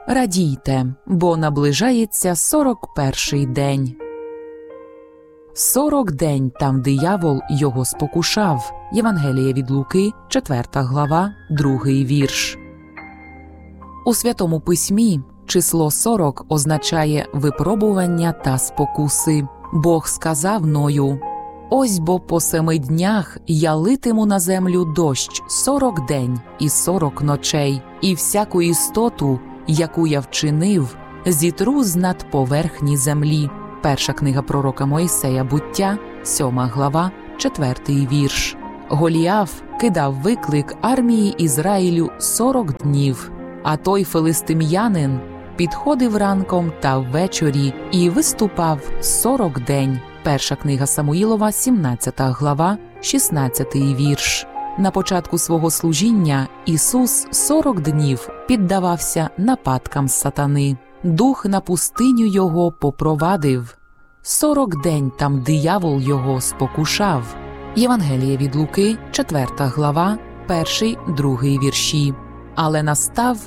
Радійте, бо наближається 41-й день. 40 день там диявол його спокушав. Євангеліє від Луки, 4 глава, 2-й вірш. У Святому Письмі число 40 означає випробування та спокуси. Бог сказав Ною: «Ось бо по 7 днях я литиму на землю дощ 40 день і 40 ночей, і всяку істоту, яку я вчинив, зітру з над поверхні землі». Перша книга пророка Мойсея «Буття», 7 глава, 4-й вірш. Голіаф кидав виклик армії Ізраїлю 40 днів, а той филистим'янин підходив ранком та ввечері і виступав 40 день. Перша книга Самуїлова, 17 глава, 16-й вірш. На початку свого служіння Ісус 40 днів піддавався нападкам сатани. Дух на пустиню його попровадив. 40 день там диявол його спокушав. Євангеліє від Луки, 4 глава, 1-2 вірші. Але настав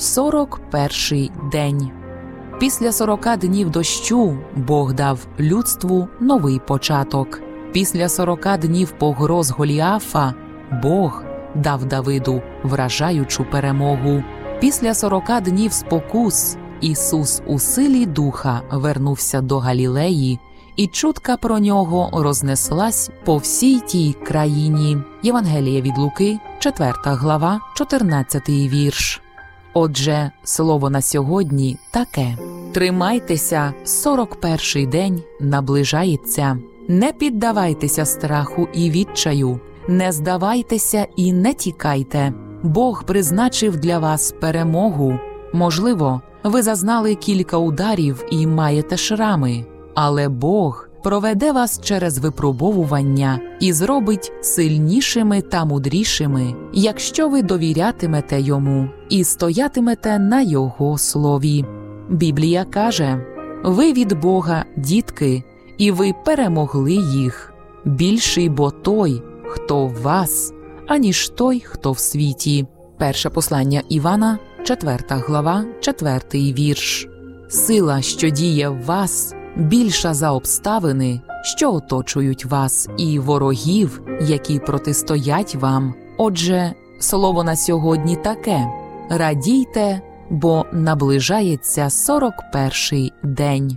41-й день. Після 40 днів дощу Бог дав людству новий початок. Після 40 днів погроз Голіафа Бог дав Давиду вражаючу перемогу. Після 40 днів спокус Ісус у силі Духа вернувся до Галілеї, і чутка про нього рознеслась по всій тій країні. Євангеліє від Луки, 4 глава, 14-й вірш. Отже, слово на сьогодні таке: тримайтеся, 41-й день наближається. Не піддавайтеся страху і відчаю, не здавайтеся і не тікайте. Бог призначив для вас перемогу. Можливо, ви зазнали кілька ударів і маєте шрами, але Бог проведе вас через випробовування і зробить сильнішими та мудрішими, якщо ви довірятимете Йому і стоятимете на Його слові. Біблія каже: «Ви від Бога, дітки, і ви перемогли їх. Більший бо той, хто в вас, аніж той, хто в світі». Перше послання Івана, 4 глава, 4-й вірш. Сила, що діє в вас, більша за обставини, що оточують вас, і ворогів, які протистоять вам. Отже, слово на сьогодні таке: радійте, бо наближається 41-й день.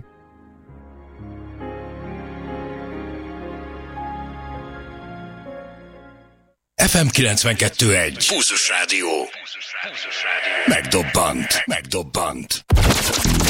FM 92.1 Pulzus Rádió. Megdobbant.